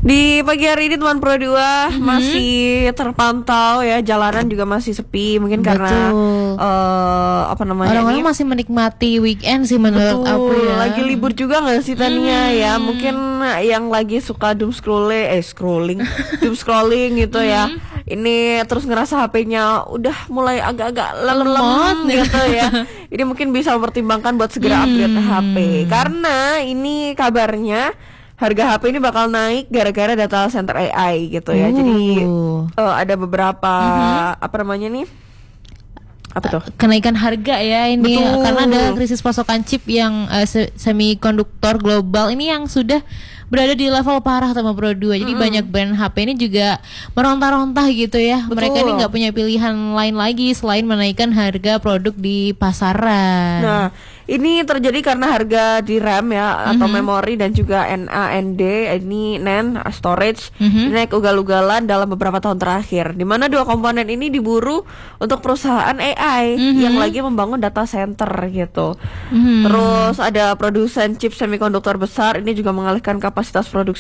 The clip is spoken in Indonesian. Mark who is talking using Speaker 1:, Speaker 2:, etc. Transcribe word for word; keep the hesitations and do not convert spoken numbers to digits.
Speaker 1: Di pagi hari ini teman Pro dua mm-hmm. masih terpantau ya, jalanan juga masih sepi. Mungkin
Speaker 2: Betul.
Speaker 1: karena uh, apa namanya
Speaker 2: orang-orang
Speaker 1: ini
Speaker 2: masih menikmati weekend sih menurut
Speaker 1: Betul.
Speaker 2: aku ya.
Speaker 1: Lagi libur juga gak sih Tania
Speaker 2: hmm.
Speaker 1: ya. Mungkin yang lagi suka doom scrolling Eh scrolling Doom scrolling gitu ya, ini terus ngerasa H P-nya udah mulai agak-agak lemot gitu ya. Ini mungkin bisa mempertimbangkan buat segera upgrade hmm. H P. Karena ini kabarnya harga H P ini bakal naik gara-gara data center A I gitu ya. Uh. Jadi uh, ada beberapa uh-huh. apa namanya nih? Apa tuh?
Speaker 2: Kenaikan harga ya ini. Betul. Karena ada krisis pasokan chip yang uh, semikonduktor global ini yang sudah berada di level parah sama Pro dua. Jadi mm-hmm. banyak brand H P ini juga meronta-ronta gitu ya. Betul. Mereka ini nggak punya pilihan lain lagi selain menaikkan harga produk di pasaran.
Speaker 1: Nah, ini terjadi karena harga di RAM ya atau mm-hmm. memori dan juga N A N D ini N A N D storage mm-hmm. naik ugal-ugalan dalam beberapa tahun terakhir. Di mana dua komponen ini diburu untuk perusahaan A I mm-hmm. yang lagi membangun data center gitu. Mm-hmm. Terus ada produsen chip semikonduktor besar ini juga mengalihkan kapasitas produksi